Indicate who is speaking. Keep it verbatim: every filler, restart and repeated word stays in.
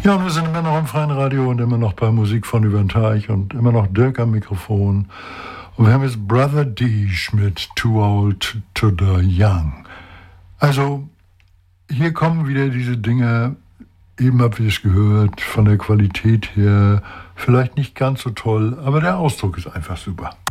Speaker 1: Ja, und wir sind immer noch im freien Radio und immer noch bei Musik von über den Teich und immer noch Dirk am Mikrofon. Und wir haben jetzt Brother Deesh mit Too Old to Die Young. Also, hier kommen wieder diese Dinge, eben habt ihr es gehört, von der Qualität her vielleicht nicht ganz so toll, aber der Ausdruck ist einfach super.